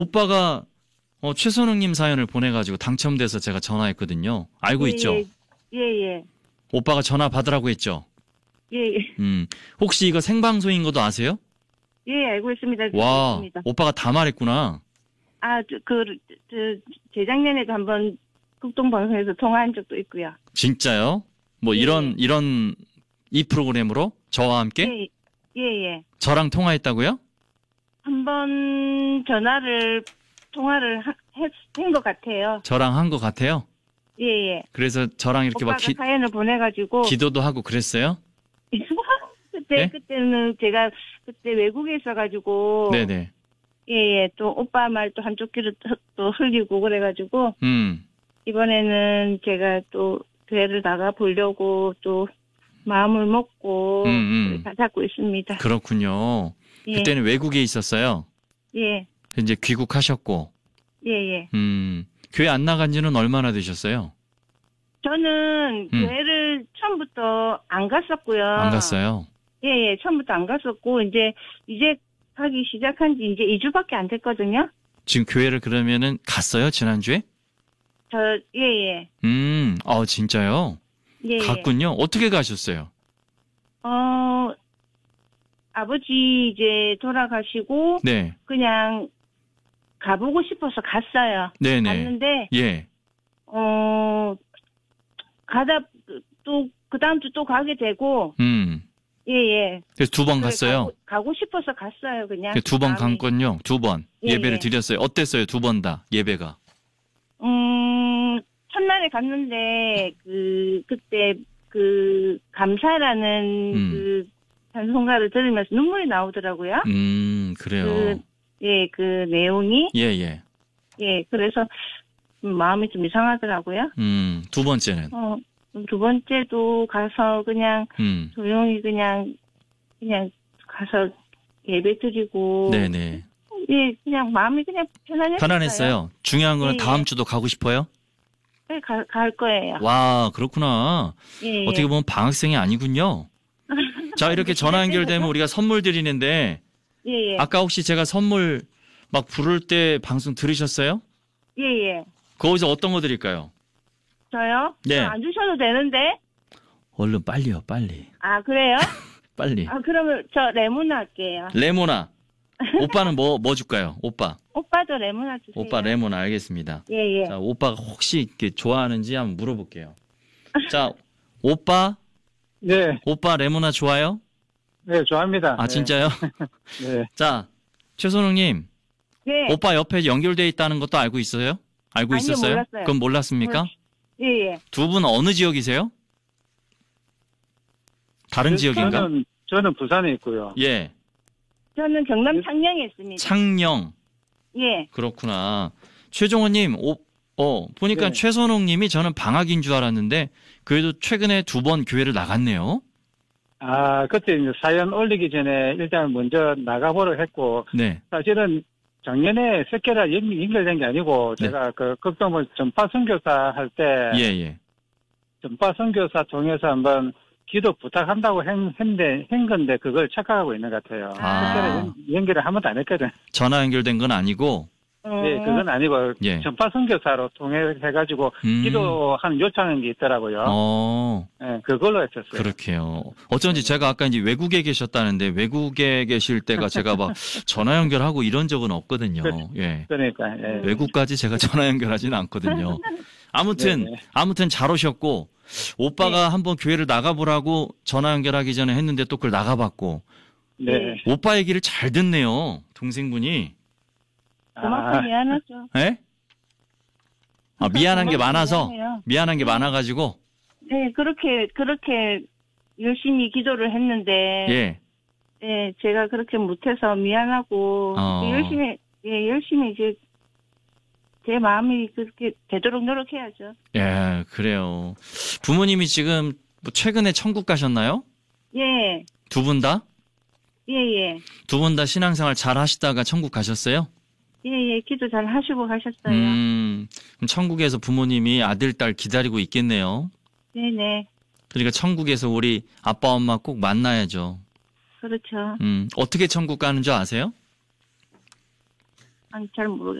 오빠가 최선웅님 사연을 보내가지고 당첨돼서 제가 전화했거든요. 알고 있죠? 예, 예. 오빠가 전화 받으라고 했죠? 예, 예. 혹시 이거 생방송인 것도 아세요? 예, 알고 있습니다. 와, 있습니다. 오빠가 다 말했구나. 재작년에도 한번 극동방송에서 통화한 적도 있고요. 진짜요? 뭐 예. 이런 이 프로그램으로 저와 함께? 예, 예. 저랑 통화했다고요? 한번 통화를 한 것 같아요. 저랑 한 것 같아요? 예, 예. 그래서 저랑 이렇게 오빠가 사연을 보내가지고. 기도도 하고 그랬어요? 네? 그때는 제가 그때 외국에 있어가지고. 네네. 예, 예. 또 오빠 말 또 한쪽 귀로 또 흘리고 그래가지고. 이번에는 제가 또 교회를 나가 보려고 또 마음을 먹고. 잡고 있습니다. 그렇군요. 예. 그때는 외국에 있었어요? 예. 이제 귀국하셨고. 예, 예. 교회 안 나간 지는 얼마나 되셨어요? 저는 교회를 처음부터 안 갔었고요. 안 갔어요? 예, 예. 처음부터 안 갔었고, 이제 가기 시작한 지 이제 2주밖에 안 됐거든요. 지금 교회를 그러면은 갔어요? 지난주에? 예, 예. 진짜요? 예. 갔군요. 어떻게 가셨어요? 아버지 이제 돌아가시고. 네. 그냥 가보고 싶어서 갔어요. 네네. 갔는데. 예. 그 다음 주 또 가게 되고. 예, 예. 그래서 2번 갔어요? 가고 싶어서 갔어요, 그냥. 2번 갔군요. 2번. 예, 예배를 예. 드렸어요. 어땠어요? 2번 다, 예배가? 첫날에 갔는데, 그때, 감사라는 찬송가를 들으면서 눈물이 나오더라고요. 그래요. 그 내용이. 예, 예. 예, 그래서 마음이 좀 이상하더라고요. 2번째는? 2번째도 가서 그냥 조용히 그냥 가서 예배 드리고. 네네. 예, 그냥 마음이 그냥 편안했어요. 중요한 거는 예, 다음 예. 주도 가고 싶어요? 네, 갈 거예요. 와, 그렇구나. 예, 어떻게 보면 방학생이 아니군요. 자, 이렇게 전화 연결되면 우리가 선물 드리는데, 예, 예. 아까 혹시 제가 선물 막 부를 때 방송 들으셨어요? 예, 예. 거기서 어떤 거 드릴까요? 저요? 네. 안 주셔도 되는데. 얼른 빨리요, 빨리. 아, 그래요? 빨리. 그러면 저 레모나 할게요. 레모나. 오빠는 뭐 줄까요? 오빠. 오빠도 레모나 주세요. 오빠 레모나 알겠습니다. 예, 예. 자, 오빠가 혹시 이렇게 좋아하는지 한번 물어볼게요. 자, 오빠? 네. 오빠 레모나 좋아요? 네, 좋아합니다. 아, 진짜요? 네. 자, 최선웅님. 네. 오빠 옆에 연결돼 있다는 것도 알고 있어요? 알고 아니요, 있었어요? 몰랐어요. 그럼 몰랐습니까? 예, 예. 두 분 어느 지역이세요? 다른 지역인가? 저는 부산에 있고요. 예. 저는 경남 창녕에 있습니다. 창녕. 예. 그렇구나. 최종호님, 보니까 네. 최선홍님이 저는 방학인 줄 알았는데, 그래도 최근에 2번 교회를 나갔네요. 그때 이제 사연 올리기 전에 일단 먼저 나가보려 했고, 네. 사실은 작년에 sekke라 연결된 게 아니고, 네. 제가 극동을 전파 선교사 할 때, 예. 전파 선교사 통해서 한번 기도 부탁한다고 한 건데, 그걸 착각하고 있는 것 같아요. sekke라 연결을 한 번도 안 했거든. 전화 연결된 건 아니고, 네, 그건 아니고, 예. 전파 선교사로 통해가지고, 기도하는 요청한 게 있더라고요. 네, 그걸로 했었어요. 그렇게요. 어쩐지 제가 아까 이제 외국에 계셨다는데, 외국에 계실 때가 제가 막 전화 연결하고 이런 적은 없거든요. 예. 그러니까, 예. 외국까지 제가 전화 연결하지는 않거든요. 아무튼 잘 오셨고, 오빠가 한번 교회를 나가보라고 전화 연결하기 전에 했는데 또 그걸 나가봤고, 네. 오빠 얘기를 잘 듣네요. 동생분이. 고맙고 미안하죠. 예? 미안한 게 많아서? 미안해요. 미안한 게 많아가지고? 네, 그렇게 열심히 기도를 했는데. 예. 예, 제가 그렇게 못해서 미안하고. 열심히 이제, 제 마음이 그렇게 되도록 노력해야죠. 예, 그래요. 부모님이 지금 뭐 최근에 천국 가셨나요? 예. 두 분 다? 예. 두 분 다 신앙생활 잘 하시다가 천국 가셨어요? 예, 기도 잘 하시고 가셨어요. 그럼 천국에서 부모님이 아들, 딸 기다리고 있겠네요. 네네. 그러니까 천국에서 우리 아빠, 엄마 꼭 만나야죠. 그렇죠. 어떻게 천국 가는 줄 아세요? 아니, 잘 모르겠어요.